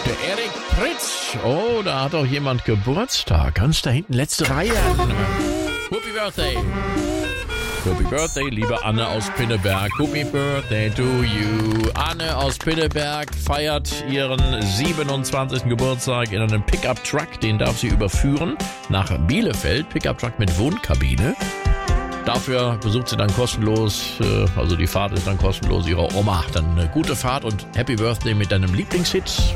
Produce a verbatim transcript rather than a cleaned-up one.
Der Erik Pritz. Oh, da hat auch jemand Geburtstag. Ganz da hinten, letzte Reihe. Happy Birthday. Happy Birthday, liebe Anne aus Pinneberg. Happy Birthday to you. Anne aus Pinneberg feiert ihren siebenundzwanzigsten Geburtstag in einem Pickup-Truck. Den darf sie überführen nach Bielefeld. Pickup-Truck mit Wohnkabine. Dafür besucht sie dann kostenlos, also die Fahrt ist dann kostenlos ihrer Oma. Dann eine gute Fahrt und Happy Birthday mit deinem Lieblingshit.